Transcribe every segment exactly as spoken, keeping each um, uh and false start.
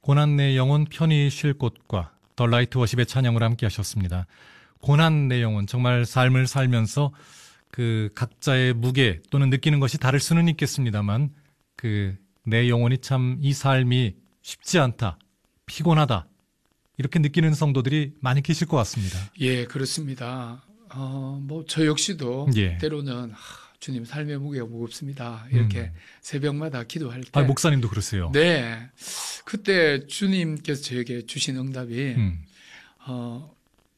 고난 내 영혼 편히 쉴 곳과 더 라이트 워십의 찬양으로 함께 하셨습니다. 고난 내 영혼, 정말 삶을 살면서 그 각자의 무게 또는 느끼는 것이 다를 수는 있겠습니다만 그 내 영혼이 참 이 삶이 쉽지 않다, 피곤하다 이렇게 느끼는 성도들이 많이 계실 것 같습니다. 예, 그렇습니다. 어, 뭐 저 역시도 예. 때로는 하, 주님 삶의 무게가 무겁습니다. 이렇게 음. 새벽마다 기도할 때. 아, 목사님도 그러세요. 네. 그때 주님께서 저에게 주신 응답이 음. 어,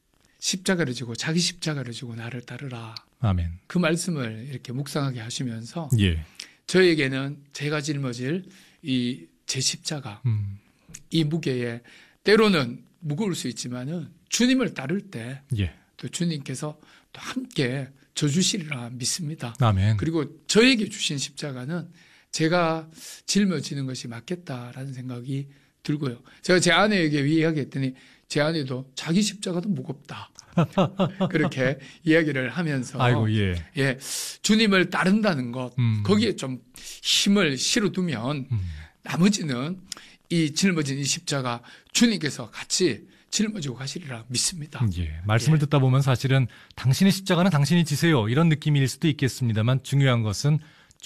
십자가를 지고 자기 십자가를 지고 나를 따르라. 아멘. 그 말씀을 이렇게 묵상하게 하시면서 예. 저에게는 제가 짊어질 이 제 십자가, 음. 이 무게에 때로는 무거울 수 있지만은 주님을 따를 때 예. 또 주님께서 또 함께 져주시리라 믿습니다. 아멘. 그리고 저에게 주신 십자가는 제가 짊어지는 것이 맞겠다라는 생각이 들고요. 제가 제 아내에게 이야기했더니 제 아내도 자기 십자가도 무겁다. 그렇게 이야기를 하면서 아이고, 예. 예, 주님을 따른다는 것, 음. 거기에 좀 힘을 실어두면 음. 나머지는 이 짊어진 이 십자가 주님께서 같이 짊어지고 가시리라 믿습니다. 예. 말씀을 예. 듣다 보면 사실은 당신의 십자가는 당신이 지세요, 이런 느낌일 수도 있겠습니다만 중요한 것은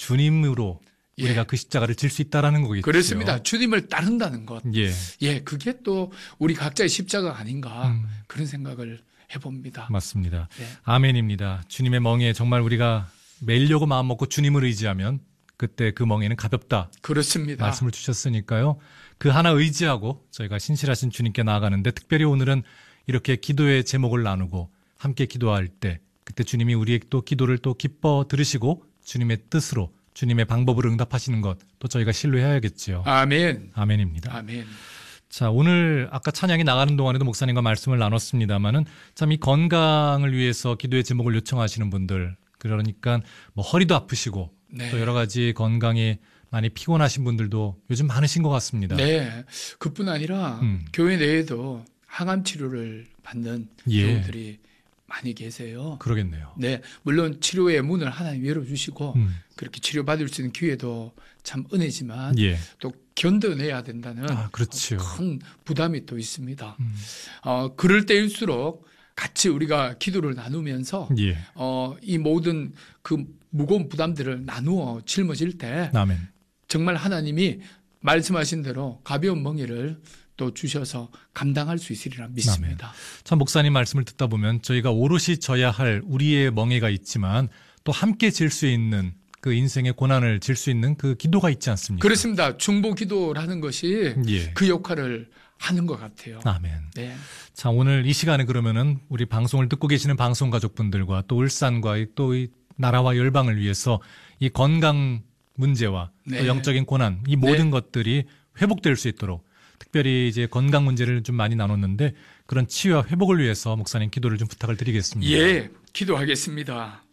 주님으로 예. 우리가 그 십자가를 질 수 있다라는 거겠죠. 그렇습니다. 주님을 따른다는 것. 예. 예, 그게 또 우리 각자의 십자가 아닌가 음. 그런 생각을 해봅니다. 맞습니다. 예. 아멘입니다. 주님의 멍에 정말 우리가 매려고 마음 먹고 주님을 의지하면 그때 그 멍에는 가볍다. 그렇습니다. 말씀을 주셨으니까요. 그 하나 의지하고 저희가 신실하신 주님께 나아가는데 특별히 오늘은 이렇게 기도의 제목을 나누고 함께 기도할 때 그때 주님이 우리의 또 기도를 또 기뻐 들으시고 주님의 뜻으로 주님의 방법으로 응답하시는 것 또 저희가 신뢰해야겠지요. 아멘. 아멘입니다. 아멘. 자, 오늘 아까 찬양이 나가는 동안에도 목사님과 말씀을 나눴습니다만은 참 이 건강을 위해서 기도의 제목을 요청하시는 분들, 그러니까 뭐 허리도 아프시고 네. 또 여러 가지 건강에 많이 피곤하신 분들도 요즘 많으신 것 같습니다. 네. 그뿐 아니라 음. 교회 내에도 항암 치료를 받는 예. 경우들이 많이 계세요. 그러겠네요. 네. 물론 치료의 문을 하나님 열어주시고 음. 그렇게 치료받을 수 있는 기회도 참 은혜지만 예. 또 견뎌내야 된다는 아, 그렇죠. 큰 부담이 또 있습니다. 음. 어, 그럴 때일수록 같이 우리가 기도를 나누면서 예. 어, 이 모든 그 무거운 부담들을 나누어 짊어질 때 아멘. 정말 하나님이 말씀하신 대로 가벼운 멍에를 또 주셔서 감당할 수 있으리라 믿습니다. 참 목사님 말씀을 듣다 보면 저희가 오롯이 져야 할 우리의 멍에가 있지만 또 함께 질 수 있는 그 인생의 고난을 질 수 있는 그 기도가 있지 않습니까? 그렇습니다. 중보 기도라는 것이 예. 그 역할을 하는 것 같아요. 아멘. 네. 자, 오늘 이 시간에 그러면은 우리 방송을 듣고 계시는 방송 가족분들과 또 울산과 또 이 나라와 열방을 위해서 이 건강 문제와 네. 또 영적인 고난, 이 모든 네. 것들이 회복될 수 있도록 특별히 이제 건강 문제를 좀 많이 나눴는데 그런 치유와 회복을 위해서 목사님 기도를 좀 부탁을 드리겠습니다. 예, 기도하겠습니다.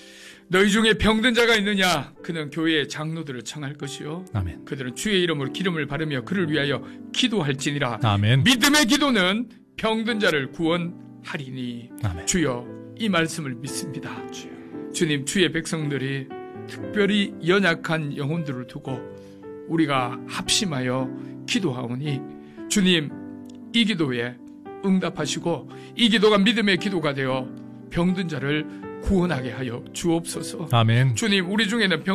너희 중에 병든 자가 있느냐? 그는 교회의 장로들을 청할 것이요. 아멘. 그들은 주의 이름으로 기름을 바르며 그를 위하여 기도할지니라. 아멘. 믿음의 기도는 병든 자를 구원하리니. 아멘. 주여, 이 말씀을 믿습니다. 주님, 주의 백성들이 특별히 연약한 영혼들을 두고 우리가 합심하여 기도하오니 주님, 이 기도에 응답하시고 이 기도가 믿음의 기도가 되어 병든 자를 구원하게 하여 주옵소서. 아멘. 주님, 우리 중에는 병